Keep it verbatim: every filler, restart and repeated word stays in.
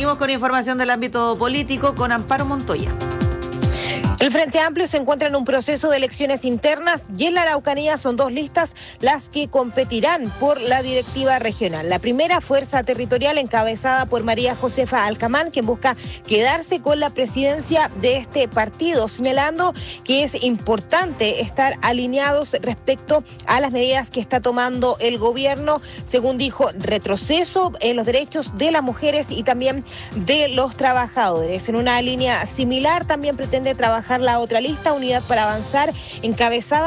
Seguimos con información del ámbito político con Amparo Montoya. El Frente Amplio se encuentra en un proceso de elecciones internas y en la Araucanía son dos listas las que competirán por la directiva regional. La primera, Fuerza Territorial, encabezada por María Josefa Alcamán, quien busca quedarse con la presidencia de este partido, señalando que es importante estar alineados respecto a las medidas que está tomando el gobierno, según dijo, retroceso en los derechos de las mujeres y también de los trabajadores. En una línea similar también pretende trabajar la otra lista, Unidad para Avanzar, encabezada